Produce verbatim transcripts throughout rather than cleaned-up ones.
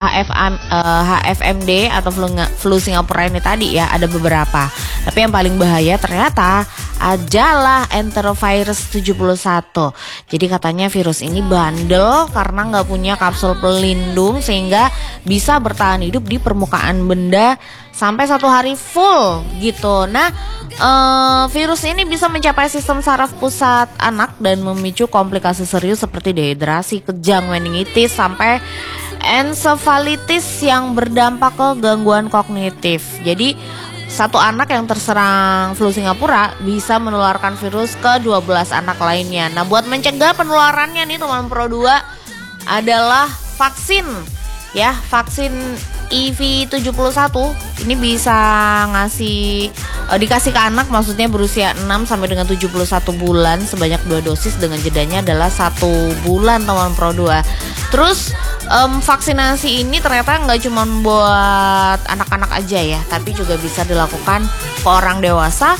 H F M, uh, H F M D atau flu, flu Singapura ini tadi ya, ada beberapa. Tapi yang paling bahaya ternyata adalah enterovirus tujuh puluh satu. Jadi katanya virus ini bandel karena nggak punya kapsul pelindung sehingga bisa bertahan hidup di permukaan benda sampai satu hari full gitu. Nah, uh, virus ini bisa mencapai sistem saraf pusat anak dan memicu komplikasi serius seperti dehidrasi, kejang, meningitis, sampai ensefalitis yang berdampak ke gangguan kognitif. Jadi satu anak yang terserang flu Singapura bisa menularkan virus ke dua belas anak lainnya. Nah, buat mencegah penularannya nih teman Pro dua adalah vaksin ya, vaksin I V tujuh puluh satu ini bisa ngasih uh, dikasih ke anak, maksudnya berusia enam sampai dengan tujuh puluh satu bulan sebanyak dua dosis dengan jedanya adalah satu bulan teman Pro dua. Terus um, vaksinasi ini ternyata nggak cuma buat anak-anak aja ya, tapi juga bisa dilakukan ke orang dewasa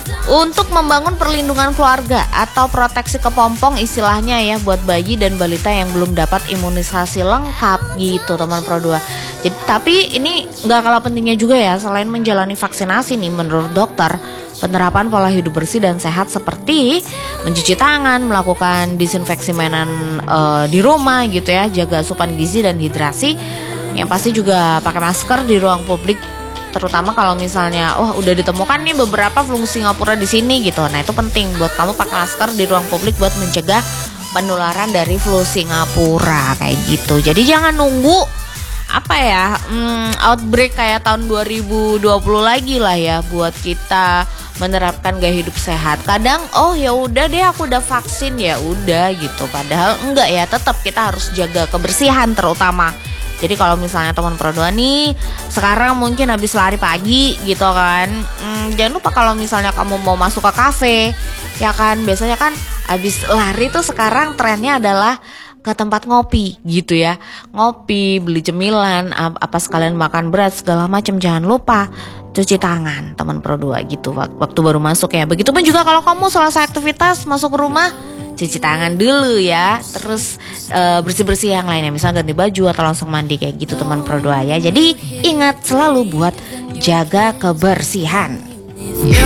untuk membangun perlindungan keluarga atau proteksi kepompong istilahnya ya, buat bayi dan balita yang belum dapat imunisasi lengkap gitu teman Pro dua. Jadi, tapi ini nggak kalah pentingnya juga ya, selain menjalani vaksinasi nih, menurut dokter, penerapan pola hidup bersih dan sehat seperti mencuci tangan, melakukan disinfeksi mainan uh, di rumah gitu ya, jaga asupan gizi dan hidrasi, yang pasti juga pakai masker di ruang publik, terutama kalau misalnya oh udah ditemukan nih beberapa flu Singapura di sini gitu. Nah, itu penting buat kamu pakai masker di ruang publik buat mencegah penularan dari flu Singapura kayak gitu. Jadi jangan nunggu apa ya hmm, outbreak kayak tahun dua ribu dua puluh lagi lah ya buat kita menerapkan gaya hidup sehat. Kadang oh ya udah deh aku udah vaksin ya udah gitu, padahal enggak ya, tetap kita harus jaga kebersihan terutama. Jadi kalau misalnya teman Pro dua nih sekarang mungkin habis lari pagi gitu kan, hmm, jangan lupa kalau misalnya kamu mau masuk ke kafe ya kan, biasanya kan habis lari tuh sekarang trennya adalah ke tempat ngopi gitu ya, ngopi, beli cemilan, apa sekalian makan berat segala macam. Jangan lupa cuci tangan teman Pro dua gitu waktu baru masuk ya. Begitupun juga kalau kamu selesai aktivitas masuk ke rumah, cuci tangan dulu ya. Terus e, bersih-bersih yang lainnya, misalnya ganti baju atau langsung mandi kayak gitu teman Pro dua ya. Jadi ingat selalu buat jaga kebersihan.